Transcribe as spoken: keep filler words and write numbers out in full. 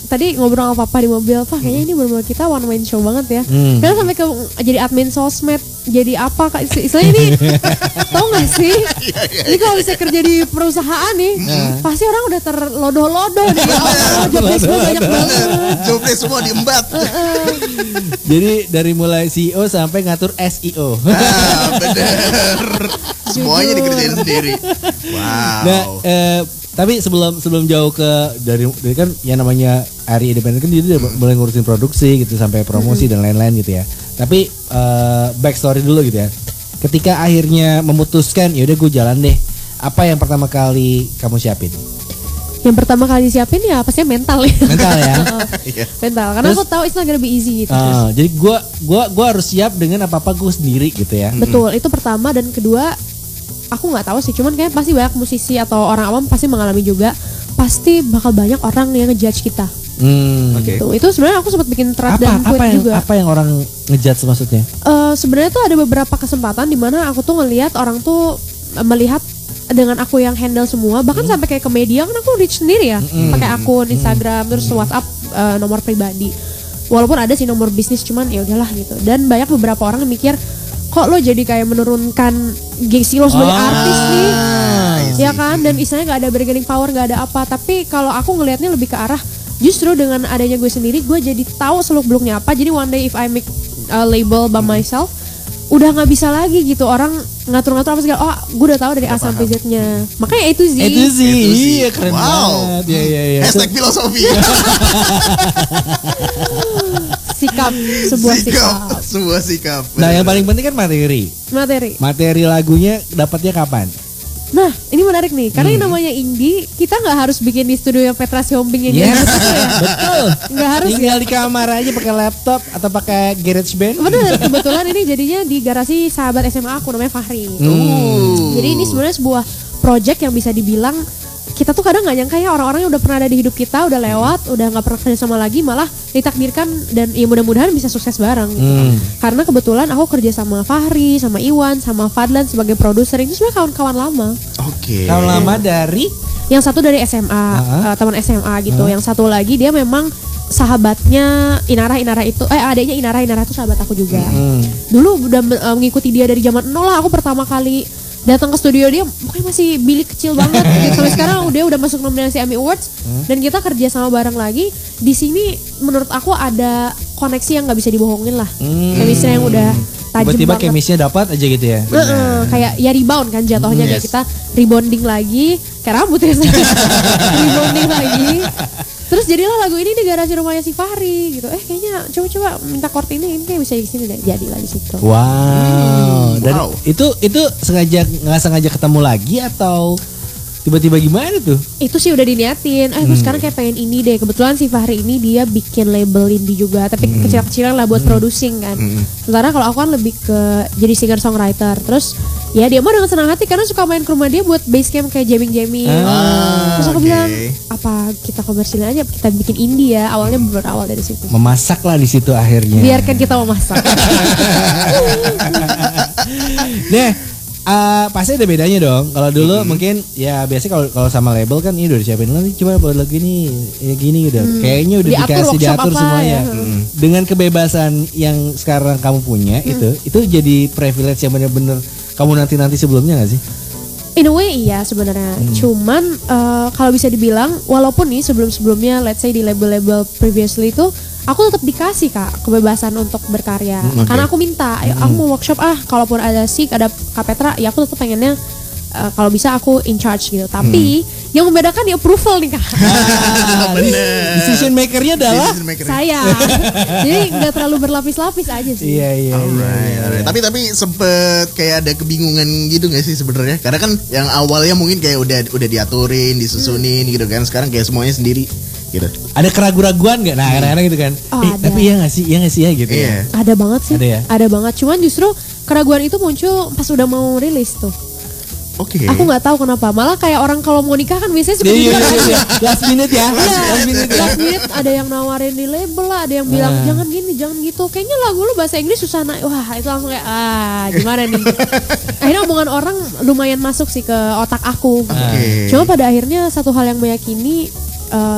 tadi ngobrol sama papa di mobil, Pak kayaknya ini benar-benar kita one man show banget ya. Hmm. Karena sampai ke jadi admin sosmed, jadi apa kak istilahnya ini tau gak sih? Ini kalau bisa kerja di perusahaan nih, hmm. pasti orang udah terlodoh-lodoh nih. Oh, jobdesk gue banyak banget. Jobdesk semua diembat. Jadi dari mulai C E O sampai ngatur S E O. Ah, bener. Semuanya dikerjain sendiri. Wow. Nah, eh, tapi sebelum sebelum jauh ke dari, dari kan yang namanya Ari Independen kan dia udah mulai ngurusin produksi gitu sampai promosi hmm. dan lain-lain gitu ya. Tapi uh, backstory dulu gitu ya. Ketika akhirnya memutuskan ya udah gue jalan deh. Apa yang pertama kali kamu siapin? Yang pertama kali siapin ya pastinya mental ya. Mental ya. Mental karena terus, aku tahu it's not gonna be easy gitu. Uh, jadi gue gua gua harus siap dengan apa-apa gue sendiri gitu ya. Betul, itu pertama dan kedua aku nggak tahu sih, cuman kayak pasti banyak musisi atau orang awam pasti mengalami juga, pasti bakal banyak orang yang ngejudge kita. Hmm, gitu. Okay. Itu sebenarnya aku sempat bikin thread apa, dan tweet apa yang, juga. Apa yang orang ngejudge maksudnya? Uh, sebenarnya tuh ada beberapa kesempatan di mana aku tuh ngelihat orang tuh melihat dengan aku yang handle semua, bahkan hmm. sampai kayak ke media kan aku reach sendiri ya, hmm. pakai akun Instagram, hmm. terus WhatsApp uh, nomor pribadi. Walaupun ada sih nomor bisnis, cuman ya udahlah gitu. Dan banyak beberapa orang yang mikir, kok lo jadi kayak menurunkan gengsi lo sebagai oh, artis nih, ya kan? Dan istilahnya nggak ada bargaining power, nggak ada apa. Tapi kalau aku ngelihatnya lebih ke arah, justru dengan adanya gue sendiri, gue jadi tahu seluk beluknya apa. Jadi one day if I make a label by myself, udah nggak bisa lagi gitu orang ngatur-ngatur apa segala. Oh, gue udah tahu dari A sampai Z-nya. Makanya itu sih. Itu sih, iya keren wow. banget. Ya, ya, ya. Hashtag filosofi. Sikap, sebuah sikap, sikap. Sebuah sikap. Nah, yang paling penting kan materi. Materi. Materi lagunya dapatnya kapan? Nah, ini menarik nih, karena hmm. yang namanya indie, kita nggak harus bikin di studio yang Petra Siombing yang yes. gitu ya. Betul. Nggak harus. Tinggal ya. Di kamar aja pakai laptop atau pakai GarageBand. Bener, kebetulan ini jadinya di garasi sahabat S M A aku namanya Fahri. Hmm. Jadi ini sebenarnya sebuah project yang bisa dibilang kita tuh kadang nggak nyangka ya orang-orang yang udah pernah ada di hidup kita udah lewat, udah nggak pernah kerja sama lagi, malah ditakdirkan dan ya mudah-mudahan bisa sukses bareng. Gitu. Hmm. Karena kebetulan aku kerja sama Fahri, sama Iwan, sama Fadlan sebagai produser. Ini sebenarnya kawan-kawan lama. Oke. Okay. Kawan lama dari? Yang satu dari S M A, uh-huh. uh, teman S M A gitu. Uh-huh. Yang satu lagi dia memang sahabatnya Inara. Inara itu, eh adanya Inara. Inara itu sahabat aku juga. Hmm. Dulu udah uh, mengikuti dia dari zaman nol lah. Aku pertama kali datang ke studio dia mungkin masih bilik kecil banget gitu. Sampai sekarang udah udah masuk nominasi Emmy Awards hmm? dan kita kerja sama bareng lagi di sini. Menurut aku ada koneksi yang nggak bisa dibohongin lah, hmm. chemistry yang udah tajam tiba-tiba banget. chemistry dapat aja gitu ya. Uh-uh, kayak ya rebound kan jatuhnya, hmm, kayak yes. kita rebonding lagi kayak rambut ya. Rebonding lagi. Terus jadilah lagu ini di garasi rumahnya si Fahri gitu. Eh kayaknya coba-coba minta chord ini, ini kayak bisa di sini deh. Jadilah di situ. Wow. Hmm, dan wow. itu itu sengaja nggak sengaja ketemu lagi atau tiba-tiba gimana tuh? Itu sih udah diniatin. Eh gue hmm. sekarang kayak pengen ini deh. Kebetulan si Fahri ini dia bikin label indie juga, tapi hmm. kecil-kecilan lah buat hmm. producing kan. Hmm. Sementara kalau aku kan lebih ke jadi singer songwriter. Terus ya dia mah dengan senang hati karena suka main ke rumah dia buat base camp kayak jamming-jamming. Ah, terus aku okay. bilang, apa kita komersilin aja, kita bikin indie ya. Awalnya berawal dari situ. Memasak lah di situ akhirnya. Biarkan kita memasak. Deh. Uh, pasti ada bedanya dong. Kalau dulu mm-hmm. mungkin ya biasanya kalau kalau sama label kan ini udah disiapin nanti coba buat lagu ini ya gini udah hmm. kayaknya udah diatur, dikasih diatur semuanya. Ya. Hmm. Dengan kebebasan yang sekarang kamu punya hmm. itu itu jadi privilege yang benar-benar kamu nanti-nanti sebelumnya nggak sih? In a way iya sebenarnya. Hmm. Cuman uh, kalau bisa dibilang walaupun nih sebelum-sebelumnya let's say di label-label previously itu aku tetap dikasih kak kebebasan untuk berkarya. Hmm, okay. Karena aku minta, ayo, aku mau workshop ah, kalaupun ada Sik, ada Kak Petra, ya aku tetap pengennya uh, kalau bisa aku in charge gitu. Tapi hmm. yang membedakan di approval nih kak. Ah, bener. Decision makernya adalah maker saya. Jadi nggak terlalu berlapis-lapis aja sih. Iya iya. Alright, iya, alright. Tapi tapi sempet kayak ada kebingungan gitu nggak sih sebenarnya? Karena kan yang awalnya mungkin kayak udah udah diaturin, disusunin hmm. gitu kan. Sekarang kayak semuanya sendiri. Gitu. Ada keraguan-raguan nggak? Nah, kadang-kadang gitu kan. Oh, eh, tapi ya nggak sih, ya nggak sih ya gitu. Yeah. Ya. Ada banget sih. Ada ya. Ada banget. Cuman justru keraguan itu muncul pas udah mau rilis tuh. Oke. Okay. Aku nggak tahu kenapa. Malah kayak orang kalau mau nikah kan biasanya suka yeah, bilang yeah, yeah. last minute ya. Last, yeah. last minute. Last minute ada yang nawarin di label lah, ada yang bilang uh. jangan gini, jangan gitu. Kayaknya lagu lu bahasa Inggris susah naik. Wah itu langsung kayak ah gimana nih. Akhirnya omongan orang lumayan masuk sih ke otak aku. Okay. Cuma pada akhirnya satu hal yang meyakini. Uh,